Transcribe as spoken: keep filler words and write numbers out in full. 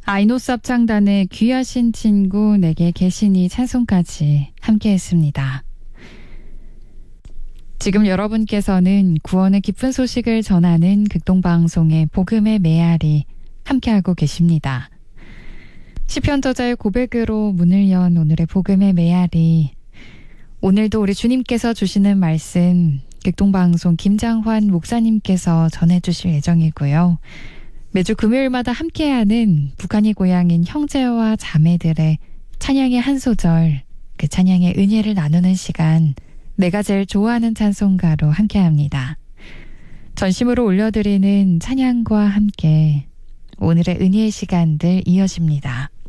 아이노스 합창단의 귀하신 친구 내게 계시니 찬송까지 함께했습니다. 지금 여러분께서는 구원의 기쁜 소식을 전하는 극동방송의 복음의 메아리 함께하고 계십니다. 시편 저자의 고백으로 문을 연 오늘의 복음의 메아리. 오늘도 우리 주님께서 주시는 말씀 극동방송 김장환 목사님께서 전해주실 예정이고요. 매주 금요일마다 함께하는 북한이 고향인 형제와 자매들의 찬양의 한 소절, 그 찬양의 은혜를 나누는 시간, 내가 제일 좋아하는 찬송가로 함께합니다. 전심으로 올려드리는 찬양과 함께 오늘의 은혜의 시간들 이어집니다.